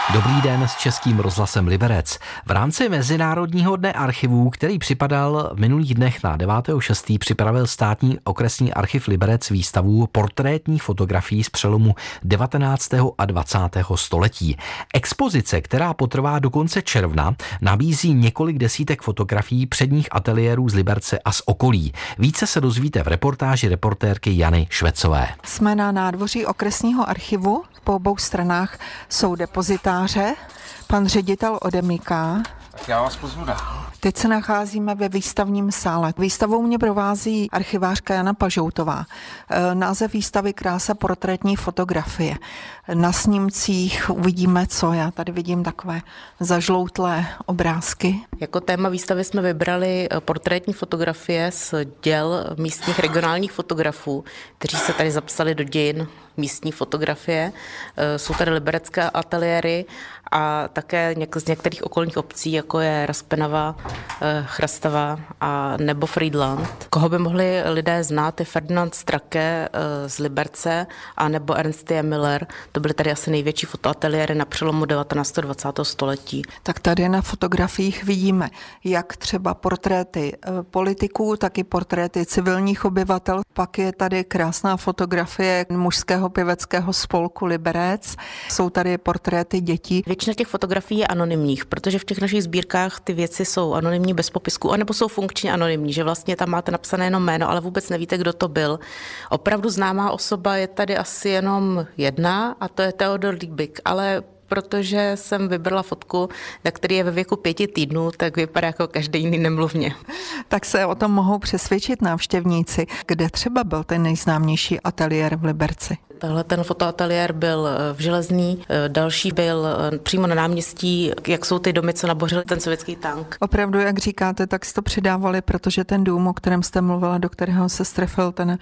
Dobrý den s Českým rozhlasem Liberec. V rámci Mezinárodního dne archivů, který připadal v minulých dnech na 9.6., připravil státní okresní archiv Liberec výstavu portrétních fotografií z přelomu 19. a 20. století. Expozice, která potrvá do konce června, nabízí několik desítek fotografií předních ateliérů z Liberce a z okolí. Více se dozvíte v reportáži reportérky Jany Švecové. Jsme na nádvoří okresního archivu. Po obou stranách jsou depozitáře. Pan ředitel odemyká. Tak já vás pozvu dál. Teď se nacházíme ve výstavním sále. Výstavou mě provází archivářka Jana Pažoutová. Název výstavy Krása portrétní fotografie. Na snímcích uvidíme co. Já tady vidím takové zažloutlé obrázky. Jako téma výstavy jsme vybrali portrétní fotografie z děl místních regionálních fotografů, kteří se tady zapsali do dějin místní fotografie. Jsou tady liberecké ateliéry a také z některých okolních obcí, jako je Raspenava, Chrastava a nebo Friedland. Koho by mohli lidé znát, je Ferdinand Strake z Liberce a nebo Ernst J. Miller. To byly tady asi největší fotoateliéry na přelomu 19. a 20. století. Tak tady na fotografiích vidíme jak třeba portréty politiků, tak i portréty civilních obyvatel. Pak je tady krásná fotografie mužského pěveckého spolku Liberec. Jsou tady portréty dětí. Většina těch fotografií je anonymních, protože v těch našich sbírkách ty věci jsou anonymní bez popisku, anebo jsou funkčně anonymní, že vlastně tam máte napsané jenom jméno, ale vůbec nevíte, kdo to byl. Opravdu známá osoba je tady asi jenom jedna a to je Theodor Liebig, ale protože jsem vybrala fotku, na který je ve věku 5 týdnů, tak vypadá jako každý jiný nemluvně. Tak se o tom mohou přesvědčit návštěvníci. Kde třeba byl ten nejznámější ateliér v Liberci? Tahle ten fotoateliér byl v Železný, další byl přímo na náměstí, jak jsou ty domy, co nabořil ten sovětský tank. Opravdu, jak říkáte, tak si to přidávali, protože ten dům, o kterém jste mluvila, do kterého se strefil ten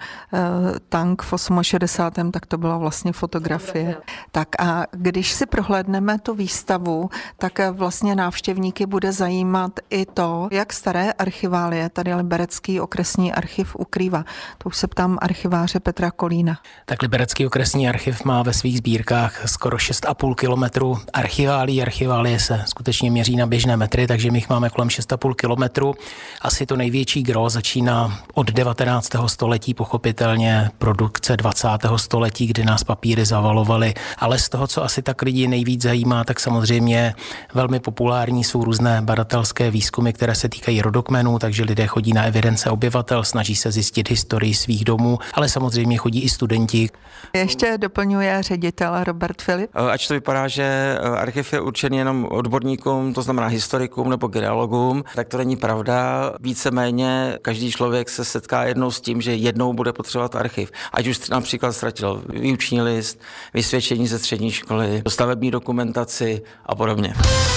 tank v 68., tak to byla vlastně fotografie. Tak a když si prohlédneme tu výstavu, tak vlastně návštěvníky bude zajímat i to, jak staré archiválie tady Liberecký okresní archiv ukrývá. To už se ptám archiváře Petra Kolína. Tak Liberecký okresní archiv má ve svých sbírkách skoro 6,5 kilometru archiválií. Archiválie se skutečně měří na běžné metry, takže my jich máme kolem 6,5 kilometru. Asi to největší gros začíná od 19. století, pochopitelně produkce 20. století, kdy nás papíry zavalovaly. Ale z toho, co asi tak lidi nejvíc zajímá, tak samozřejmě velmi populární jsou různé badatelské výzkumy, které se týkají rodokmenů, takže lidé chodí na evidence obyvatel, snaží se zjistit historii svých domů, ale samozřejmě chodí i studenti. Ještě doplňuje ředitel Robert Filip. Ač to vypadá, že archiv je určený jenom odborníkům, to znamená historikům nebo genealogům, tak to není pravda. Víceméně každý člověk se setká jednou s tím, že jednou bude potřebovat archiv. Ať už například ztratil výuční list, vysvědčení ze střední školy, stavební dokumentaci a podobně.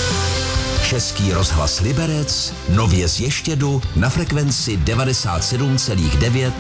Český rozhlas Liberec, nově z Ještědu na frekvenci 97,9